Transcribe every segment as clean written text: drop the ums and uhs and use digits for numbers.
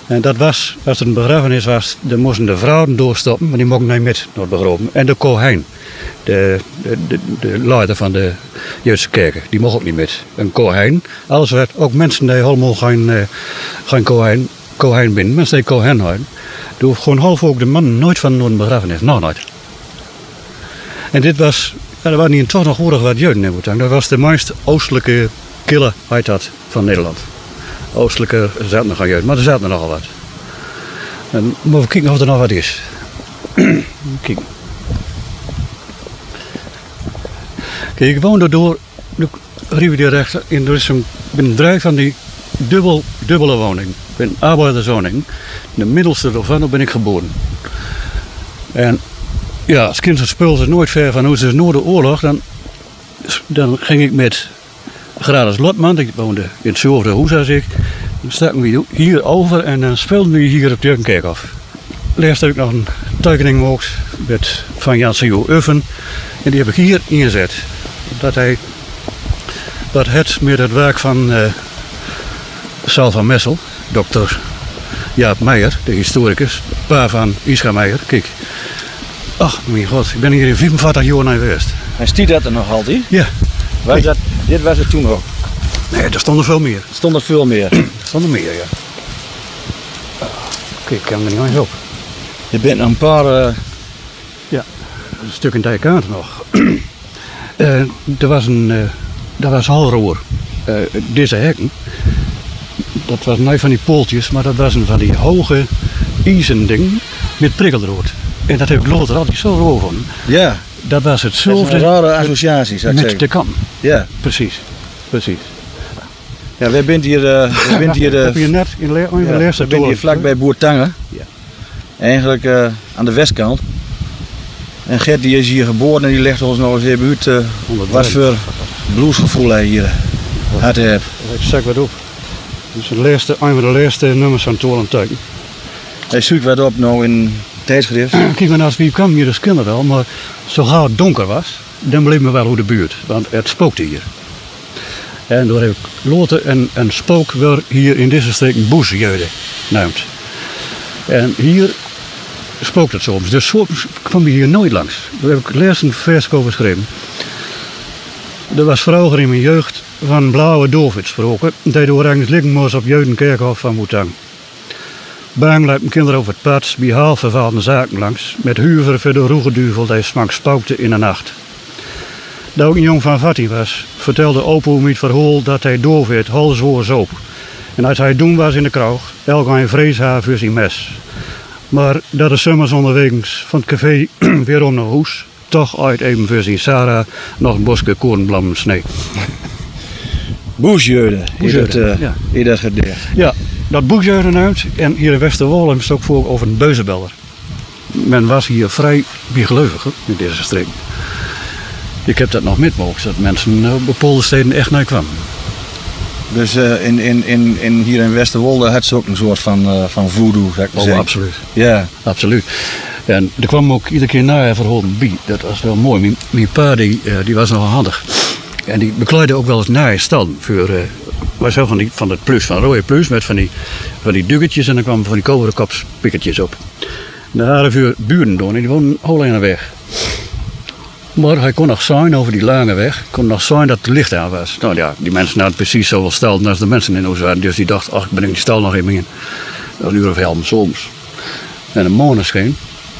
En dat was, als het een begrafenis was, dan moesten de vrouwen doorstoppen, maar die mochten niet met naar het begraven. En de kohen, de leider van de Joodse kerken, die mocht ook niet met. Een kohen, alles werd, ook mensen die helemaal geen kohen binnen, mensen die kohen hadden. Door gewoon half ook de man nooit van een begrafenis, nog nooit. En dit was, er waren hier toch nog oorlog wat Joden in Boetang. Dat was de meest oostelijke kille, heet dat, van Nederland. Oostelijke zaten nog aan Joden, maar er zaten er nogal wat. En moeten we kijken of er nog wat is. Kijk. Kijk, ik woonde door de rivier rechter in een bedrijf van die dubbele woning. Een arbeiderswoning. De middelste daarvan ben ik geboren. En ja, als kind speelde het nooit ver van huis. Dus na de oorlog, dan ging ik met Gradus Lotman, ik woonde in hetzelfde huis als ik. Dan staken we hier over en dan speelden we hier op de Kerkhof. Laatst heb ik nog een tekening gemaakt van Jansen Jo Uffen. En die heb ik hier ingezet. Dat het met het werk van Sal van Messel, dokter Jaap Meijer, de historicus, pa van Ischa Meijer. Kijk. Ach, mijn god, ik ben hier in 45 jaar naar geweest. En stiet dat er nog altijd? Ja. Dit was het toen ook? Nee, er stond er veel meer. Stond er veel meer? Er stond er meer, ja. Kijk, ik kan er niet eens op. Je bent nog een paar... Ja, een stuk in Dijkaart nog. Dat was halroer. Deze hekken, dat was niet van die pooltjes, maar dat was een van die hoge ijzendingen met prikkelrood. En dat heb ik later altijd zo over. Ja. Dat was hetzelfde. Dat is een rare associatie, zou ik met zeggen. de kam. Ja. Precies. Ja, wij bent hier... Heb je net in de we zijn hier vlakbij Boertangen. Ja. Eigenlijk aan de westkant. En Gert die is hier geboren en die legt ons nog eens even uit wat voor bluesgevoel hij hier had. Ik zeg wat op. Dat is een van de laatste nummers van Toren Tuin. Hij zoekt wat op nou in tijdschrift. Kijk maar naar wie kwam hier als kinder wel, maar zo gauw het donker was, dan bleef me wel hoe de buurt, want het spookte hier. En door heb ik later een spook weer hier in deze streek Boesjeuden genoemd. En hier spookt het soms, dus soms kwam je hier nooit langs. Daar heb ik laatst een vers over geschreven. Er was vroeger in mijn jeugd van Blauwe Dovid gesproken, die door ergens liggen moest op Jeudenkerkhof van Boetang. Bang liepen kinderen over het pad, bij half vervalde zaken langs, met huiver voor de roegeduvel die smak spookte in de nacht. Dat ook een jong van 14 was, vertelde opa om het verhaal dat hij doorweerd halswoor zoop. En als hij doen was in de kroeg, elk een vrees haar voor zijn mes. Maar dat de sommers onderwegens van het café weer om naar huis, toch uit even voor zijn Sarah nog een bosje korenblammen snee. Boesjeuden, in dat gedicht. Ja, dat Boesjeuden uit. En hier in Westerwolde is het ook voor over een beuzenbeller. Men was hier vrij bijgelovig in deze streek. Ik heb dat nog metmogen, dat mensen op bepaalde steden echt naar kwamen. Dus hier in Westerwolde had ze ook een soort van voodoo, zou ik maar zeggen. Absoluut. Ja. Absoluut. En er kwam ook iedere keer na verholen bij. Dat was wel mooi. Mijn pa die was nogal handig. En die bekleedde ook wel eens naar stal voor was zo van het plus, van rode plus met van die duggetjes en dan kwamen van die koperkopspikkertjes op. En daar hadden we buren door en die woonden heel aan de weg. Maar hij kon nog zien over die lange weg, kon nog zien dat het licht aan was. Nou ja, die mensen hadden precies zoveel stelden als de mensen in huis waren. Dus die dacht, ach, ben ik die stal nog even in. Een uur of 11 soms. En een maan scheen.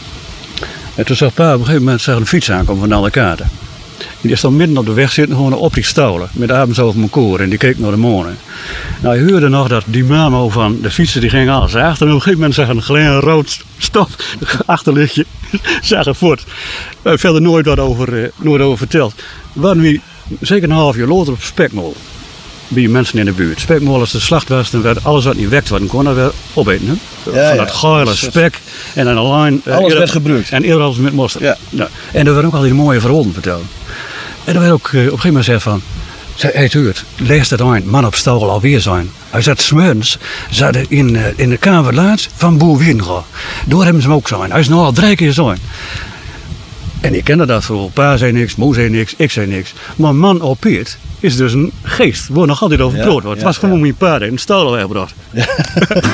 En toen zag pa op een gegeven moment een fiets aankomen van alle kanten. En die stond midden op de weg zitten, gewoon op die stolen. Met armen over mijn koor en die keek naar de maan. Nou, je hoorde nog dat die mamo van de fietsen die ging alles achter. En op een gegeven moment zag een klein rood stop achterlichtje. Zag er voort. Verder nooit wat over verteld. We waren we zeker een half jaar later op Spekmolen. Bij mensen in de buurt. Spekmolen als de slacht was, dan werd alles wat niet wekt worden kon, dat werd opeten. Ja, van dat geile spek en dan alleen... alles werd gebruikt. En eerder alles met mosterd. Ja. Nou, en er werden ook al die mooie verhalen verteld. En er werd ook op een gegeven moment gezegd van... Hij hoort, lees dat een man op stal alweer zijn. Hij zat 's morgens in de kamer laatst van Boer Wiedenga. Door hebben ze hem ook zijn. Hij is nog al 3 keer zijn. En ik kende dat vooral. Pa zei niks, moe zei niks, ik zei niks. Maar man op Piet is dus een geest. Wordt nog altijd over brood. Het was gewoon mijn pa die in de stal al gebracht.